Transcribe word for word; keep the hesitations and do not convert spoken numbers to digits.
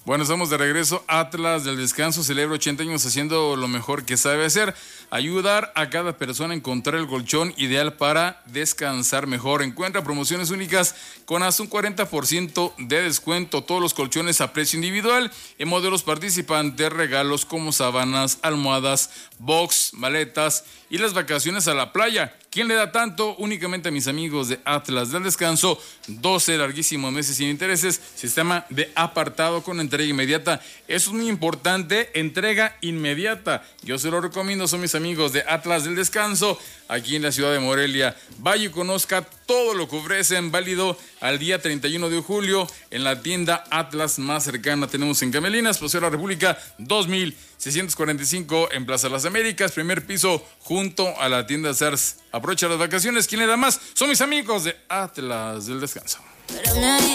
Bueno, estamos de regreso. Atlas del Descanso celebra ochenta años haciendo lo mejor que sabe hacer: ayudar a cada persona a encontrar el colchón ideal para descansar mejor. Encuentra promociones únicas con hasta un cuarenta por ciento de descuento. Todos los colchones a precio individual. En modelos participantes, regalos como sábanas, almohadas, box, maletas y las vacaciones a la playa. ¿Quién le da tanto? Únicamente a mis amigos de Atlas del Descanso. doce larguísimos meses sin intereses. Sistema de apartado con entrega inmediata. Eso es muy importante. Entrega inmediata. Yo se lo recomiendo. Son mis amigos de Atlas del Descanso, aquí en la ciudad de Morelia. Vaya y conozca todo lo que ofrecen. Válido al día treinta y uno de julio en la tienda Atlas más cercana. Tenemos en Camelinas, Paseo de la República, dos mil seiscientos cuarenta y cinco en Plaza Las Américas, primer piso, junto a la tienda Sears. Aprovecha las vacaciones. ¿Quién le da más? Son mis amigos de Atlas del Descanso.